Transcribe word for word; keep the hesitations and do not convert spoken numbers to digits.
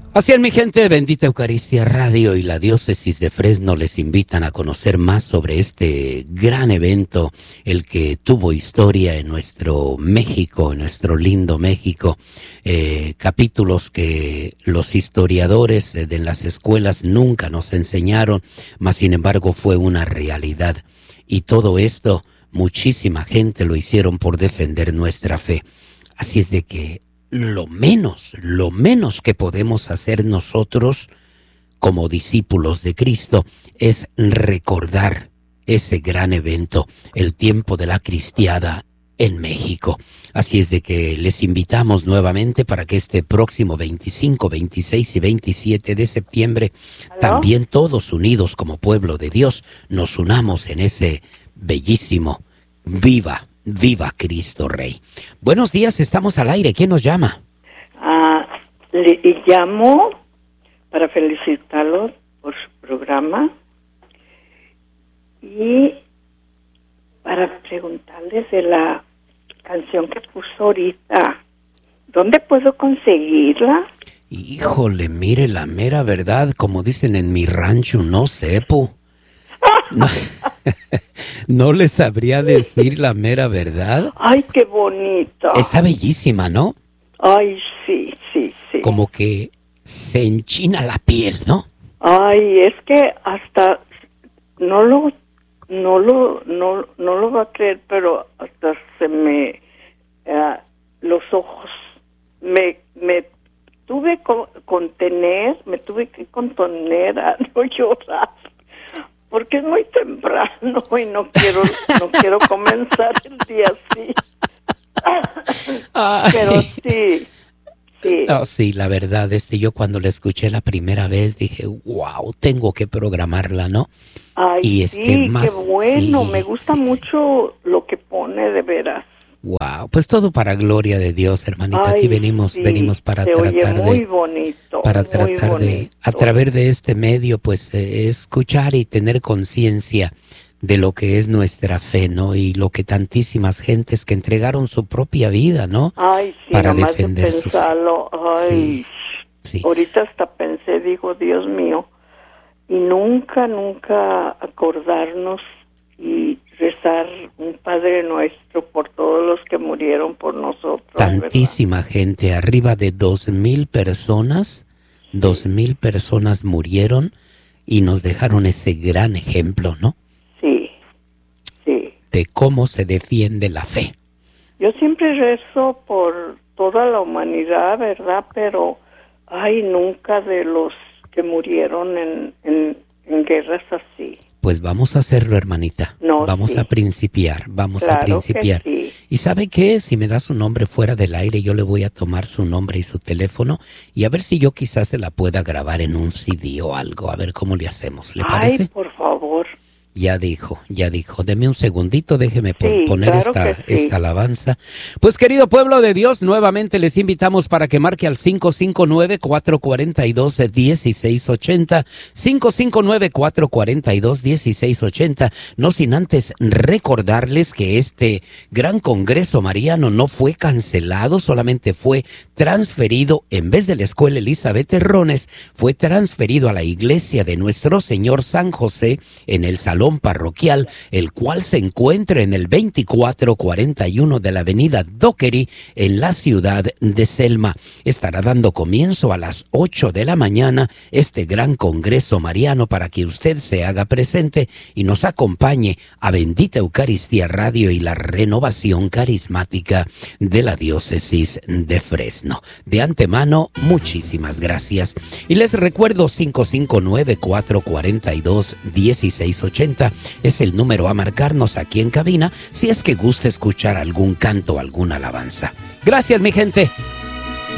Así es, mi gente, Bendita Eucaristía Radio y la Diócesis de Fresno les invitan a conocer más sobre este gran evento, el que tuvo historia en nuestro México, en nuestro lindo México, eh, capítulos que los historiadores de las escuelas nunca nos enseñaron, mas sin embargo fue una realidad. Y todo esto, muchísima gente lo hicieron por defender nuestra fe. Así es de que lo menos, lo menos que podemos hacer nosotros como discípulos de Cristo es recordar ese gran evento, el tiempo de la cristiada en México. Así es de que les invitamos nuevamente para que este próximo veinticinco, veintiséis y veintisiete de septiembre, ¿Aló? También todos unidos como pueblo de Dios, nos unamos en ese bellísimo Viva Viva Cristo Rey. Buenos días, estamos al aire. ¿Quién nos llama? Uh, le llamo para felicitarlos por su programa y para preguntarles de la canción que puso ahorita. ¿Dónde puedo conseguirla? Híjole, mire, la mera verdad, como dicen en mi rancho, no sepo. No, no les sabría decir la mera verdad. Ay, qué bonita. Está bellísima, ¿no? Ay, sí, sí, sí. Como que se enchina la piel, ¿no? Ay, es que hasta no lo, no lo, no, no lo va a creer, pero hasta se me, uh, los ojos, me, me tuve que contener, me tuve que contener a no llorar. Porque es muy temprano y no quiero no quiero comenzar el día así. Ay. Pero sí, sí. No, sí, la verdad es que yo cuando la escuché la primera vez dije, wow, tengo que programarla, ¿no? Ay, y es sí, que más, qué bueno, sí, me gusta sí, mucho sí. Lo que pone, de veras. Wow, pues todo para gloria de Dios, hermanita. Ay, Aquí venimos, sí, venimos para se tratar oye muy de, bonito, para muy tratar bonito. de, a través de este medio, pues eh, escuchar y tener conciencia de lo que es nuestra fe, ¿no? Y lo que tantísimas gentes que entregaron su propia vida, ¿no? Ay, sí, para nomás defender de su fe. Ay, sí, sí. Ahorita hasta pensé, digo, Dios mío, y nunca, nunca acordarnos y rezar un Padre Nuestro por todos los que murieron por nosotros. Tantísima ¿verdad? Gente, arriba de dos mil personas, dos mil personas murieron y nos dejaron ese gran ejemplo, ¿no? Sí, sí. De cómo se defiende la fe. Yo siempre rezo por toda la humanidad, ¿verdad? Pero, ay, nunca de los que murieron en, en, en guerras así. Pues vamos a hacerlo, hermanita. No, vamos sí. a principiar, vamos claro a principiar. Que sí. ¿Y sabe qué? Si me da su nombre fuera del aire, yo le voy a tomar su nombre y su teléfono y a ver si yo quizás se la pueda grabar en un C D o algo, a ver cómo le hacemos. ¿Le parece? Ay, por favor. Ya dijo, ya dijo. Deme un segundito, déjeme sí, poner claro esta, sí. esta alabanza. Pues querido pueblo de Dios, nuevamente les invitamos para que marque al cinco cinco nueve, cuatro cuatro dos, uno seis ocho cero, cinco cinco nueve, cuatro cuatro dos, uno seis ocho cero, no sin antes recordarles que este gran congreso mariano no fue cancelado, solamente fue transferido, en vez de la Escuela Elizabeth Terrones, fue transferido a la iglesia de Nuestro Señor San José en el Salón Parroquial, el cual se encuentra en el veinticuatro cuarenta y uno de la avenida Dockery en la ciudad de Selma. Estará dando comienzo a las ocho de la mañana este gran congreso mariano para que usted se haga presente y nos acompañe a Bendita Eucaristía Radio y la renovación carismática de la diócesis de Fresno. De antemano, muchísimas gracias. Y les recuerdo cinco cinco nueve, cuatro cuatro dos, uno seis ocho cero es el número a marcarnos aquí en cabina si es que gusta escuchar algún canto o alguna alabanza. Gracias, mi gente.